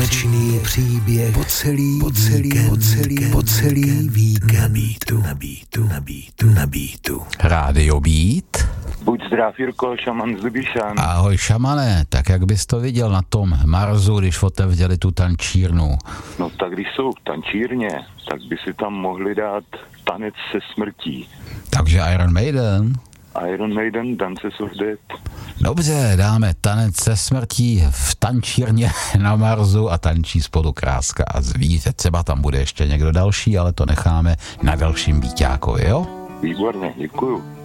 Tanečný příběh po celý víkend na beatu. Rádio Beat. Buď zdrav, Jirko, šaman z Libišan. Ahoj šamane, tak jak bys to viděl na tom Marsu, když otevřeli tu tančírnu? No tak když jsou v tančírně, tak by si tam mohli dát tanec se smrtí. Takže Iron Maiden? Iron Maiden, Dances of Death. Dobře, dáme tanec se smrtí v tančírně na Marsu a tančí spolu Kráska a zvíře. Třeba tam bude ještě někdo další, ale to necháme na dalším Víťákovi, jo? Výborně, děkuju.